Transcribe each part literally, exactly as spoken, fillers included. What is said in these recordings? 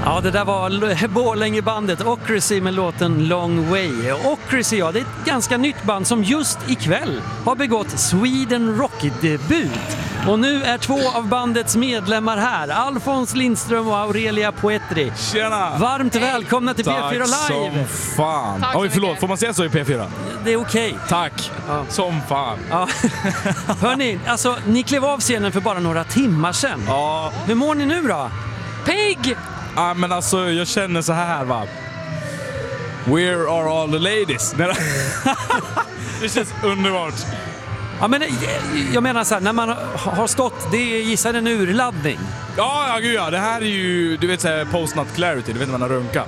Ja, det där var Borlängebandet Ocracy med låten Long Way. Ocracy, ja, det är ett ganska nytt band som just ikväll har begått Sweden Rock-debut. Och nu är två av bandets medlemmar här, Alfons Lindström och Aurelia Poetri. Tjena! Varmt välkomna till P fyra Live! Tack som fan! Tack så Oj, förlåt, mycket. får man säga så i P fyra? Det är okej. Tack! Ja. Som fan! Ja. Hörni, alltså, ni klev av scenen för bara några timmar sedan. Ja, Hur mår ni nu då? Pig! ah, men alltså jag känner så här va. Where are all the ladies? Det känns underbart. Ja, men jag menar så här, när man har stått, det är gissar en urladdning. Ja, ja, gud ja. Det här är ju, du vet så här, post-nut clarity. Du vet när man har runka.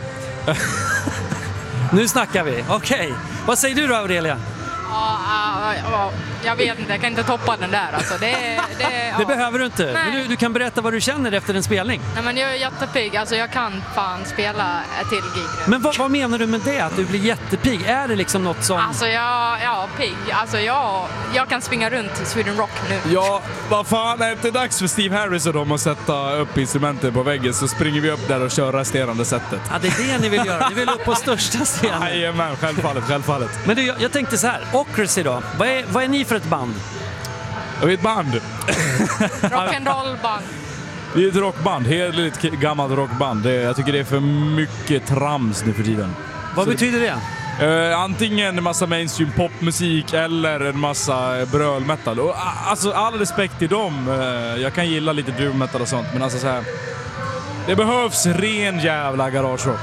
Nu snackar vi, okej. Vad säger du då, Aurelia? Ja, ja, ja, jag vet inte, jag kan inte toppa den där. Alltså, det, det, ja. Det behöver du inte. Nej. Men du, du kan berätta vad du känner efter en spelning. Nej, men jag är jättepigg. Alltså, jag kan fan spela ett till gig nu. Men vad, vad menar du med det? Att du blir jättepigg? Är det liksom något som... Alltså, jag, ja, pigg. Alltså, jag, jag kan springa runt i Sweden Rock nu. Ja, vad fan, är det inte dags för Steve Harris och dem att sätta upp instrumenten på väggen så springer vi upp där och kör resterande sättet. Ja, det är det ni vill göra. Ni vill upp på största scenen. Jajamän, självfallet, självfallet. Men du, jag, jag tänkte så här. Ocracy då. Vad är, vad är ni för ett band? Och ett band. Rock'n'roll-band. Vi är ett rockband, helt gammalt rockband. Det, jag tycker det är för mycket trams nu för tiden. Vad Så betyder det? Eh, antingen en massa mainstream popmusik eller en massa brölmetal. Och, a- alltså all respekt till dem. Eh, jag kan gilla lite doom metal och sånt, men alltså så här. Det behövs ren jävla garagerock.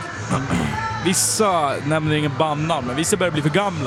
Vissa nämner ingen bandnamn, men vissa börjar bli för gamla.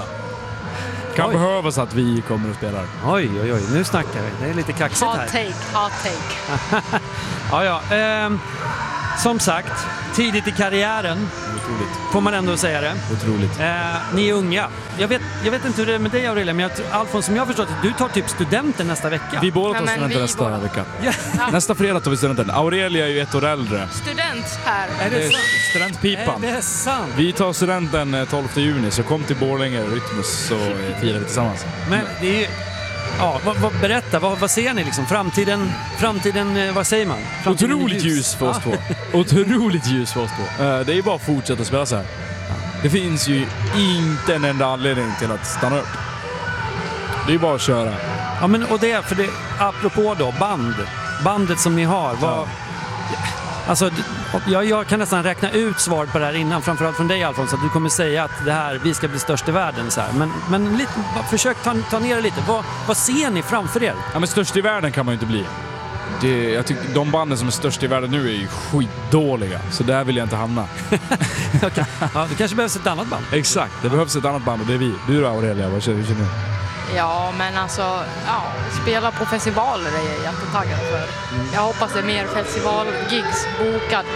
Kan Oj. behövas att vi kommer och spelar. Oj, oj, oj. Nu snackar vi. Det är lite kaxigt Hot här. take, hot take. Ja, ja. Ehm, som sagt, tidigt i karriären Otroligt. får man ändå säga det. Otroligt. Eh, ni är unga. Jag vet, jag vet inte hur det är med dig, Aurelia, men jag tror, Alfons, som jag har förstått det, du tar typ studenten nästa vecka. Vi båda Ja, tar men studenten vi nästa båda. vecka. Ja. Nästa fredag tar vi studenten. Aurelia är ju ett år äldre. Student här. Är Det det är sant? studentpipan. Är det sant? Vi tar studenten eh, tolfte juni, så kom till Borlänge Rytmus så eh, firar vi tillsammans. Men det är ju... Ja, vad, vad, berätta, vad, vad ser ni liksom? Framtiden, framtiden, eh, vad säger man? Framtiden är Otroligt ljus för oss två. Otroligt ljus för oss två. Eh, Det är bara att fortsätta spela så här. Det finns ju inte en enda anledning till att stanna upp. Det är ju bara att köra. Ja, men och det, för det, apropå då, band. Bandet som ni har, vad... Ja. Alltså, d- jag, jag kan nästan räkna ut svaret på det här innan, framförallt från dig, Alfons, att du kommer säga att det här, vi ska bli störst i världen så här. Men, men lite, bara försök ta, ta ner det lite. Vad, vad ser ni framför er? Ja, men störst i världen kan man ju inte bli. Det, jag tycker de banden som är störst i världen nu är ju skitdåliga. Så där vill jag inte hamna. Okej. Ja, det kanske behövs ett annat band. Exakt, det behövs ett annat band och det är vi. Du då, Aurelia, vad känner, hur känner du? Ja, men alltså, ja, spela på festivaler är jag jättetaggad för. Jag hoppas det är mer festivalgigs bokad.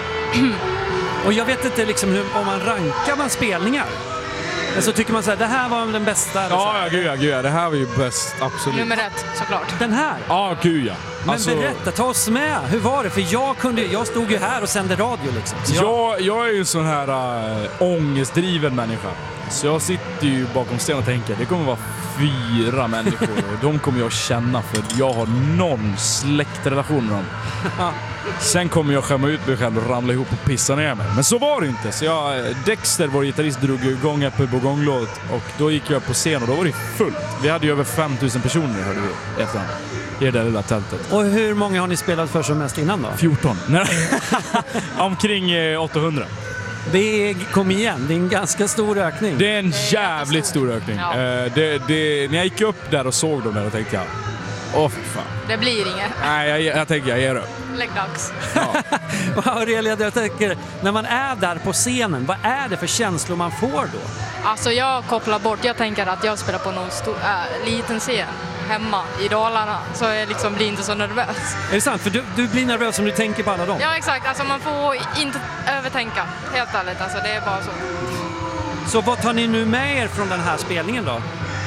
Och jag vet inte liksom hur, om man rankar man spelningar. Men så tycker man så här, det här var den bästa. eller så. Ja, ja, gud ja, gud ja. Det här var ju bäst, absolut. Nummer ett, såklart. Den här. Ja, gud ja. Men Alltså, berätta, ta oss med. Hur var det? För jag kunde, jag stod ju här och sände radio liksom. Så jag, jag, jag är ju en sån här äh, ångestdriven människa. Så jag sitter ju bakom scenen och tänker, det kommer vara fyra människor och de kommer jag känna för jag har någon släktrelation med dem. Sen kommer jag skämma ut mig själv och ramla ihop och pissa ner mig. Men så var det inte. Så jag, Dexter, vår gitarrist, drog igång Apple på gånglåt och då gick jag upp på scen och då var det fullt. Vi hade ju över fem tusen personer, hörde vi, efter i det där lilla tältet. Och hur många har ni spelat för som mest innan då? fjorton. Nej. Omkring eh, åttahundra. Det är, kom igen, det är en ganska stor ökning. Det är en Det är jävligt jättestor. stor ökning. Ja. Eh, det, det, när jag gick upp där och såg dem där, då tänkte jag, åh för fan. Det blir inget. Nej, jag, jag tänker jag ger upp. Lägg dags. Ja. Och Aurelia, jag tänker, när man är där på scenen, vad är det för känslor man får då? Alltså jag kopplar bort, jag tänker att jag spelar på någon stor, äh, liten scen hemma i Dalarna, så jag liksom blir inte så nervös. Är det sant? För du, du blir nervös om du tänker på alla dem. Ja, exakt, alltså man får inte övertänka, helt ärligt, alltså det är bara så. Så vad tar ni nu med er från den här spelningen då?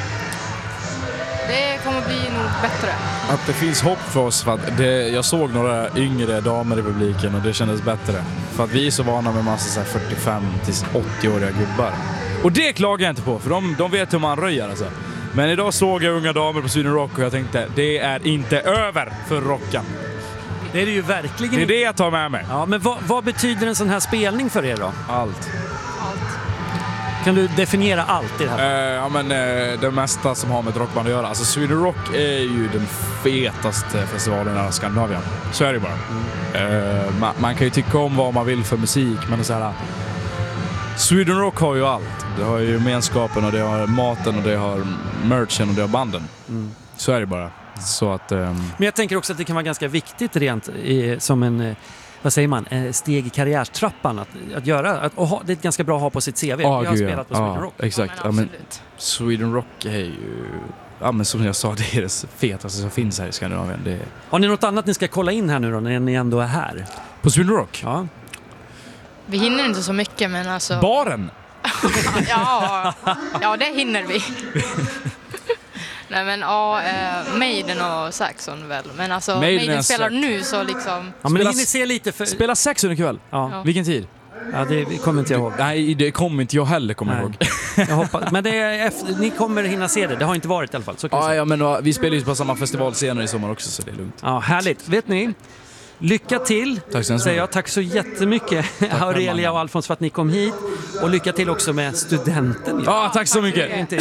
Det kommer bli nog bättre. Att det finns hopp för oss, för att det, jag såg några yngre damer i publiken och det kändes bättre. För att vi är så vana med massa så här fyrtiofem till åttio-åriga gubbar. Och det klagar jag inte på, för de, de vet hur man röjer alltså. Men idag såg jag unga damer på Sweden Rock och jag tänkte, det är inte över för rockan. Det är det ju verkligen. Det är det jag tar med mig. Ja, men vad, vad betyder en sån här spelning för er då? Allt. Allt. Kan du definiera allt i det här? Eh, ja, men eh, det mesta som har med ett rockband att göra. Alltså Sweden Rock är ju den fetaste festivalen i hela Skandinavien. Så är det bara. Mm. Eh, man, man kan ju tycka om vad man vill för musik, men det är så här. Sweden Rock har ju allt. Det har ju gemenskapen och det har maten och det har merchen och det har banden. Mm. Så är det bara. Så att, ehm... Men jag tänker också att det kan vara ganska viktigt rent i, som en, vad säger man, steg i karriärstrappan att, att göra. Att, och ha, det är ganska bra att ha på sitt C V. Oh, jag har gud, spelat på ja. Sweden Ja, Rock. exakt. Ja, men ja, men Sweden Rock är ju, ja, men som jag sa, det är det fetaste som finns här i Skandinavien. Det är... Har ni något annat ni ska kolla in här nu då när ni ändå är här? På Sweden Rock? Ja. Vi hinner inte så mycket, men alltså... Baren? ja, ja, det hinner vi. Nej, men ja, eh, Maiden och Saxon väl. Men alltså, Maiden, Maiden spelar Sax- nu så liksom... Ja, men Spela- ni hinner se lite för... Spela Saxon ikväll? Ja. Ja. Vilken tid? Ja, det kommer inte jag ihåg. Nej, det kommer inte jag heller kommer Nej. ihåg. Jag hoppas. Men det är efter, ni kommer hinna se det. Det har inte varit i alla fall. Så kan jag Ja, säga. ja, men uh, vi spelar ju på samma festival senare i sommar också, så det är lugnt. Ja, härligt. Vet ni? Lycka till, Tack så hemskt säger mycket. jag. Tack så jättemycket, Aurelia och Alfons, för att ni kom hit. Och lycka till också med studenten. Ja, tack så mycket. Inte.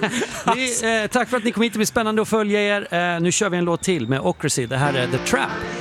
vi, eh, tack för att ni kom hit. Det blir spännande att följa er. Eh, nu kör vi en låt till med Ocracy. Det här är The Trap.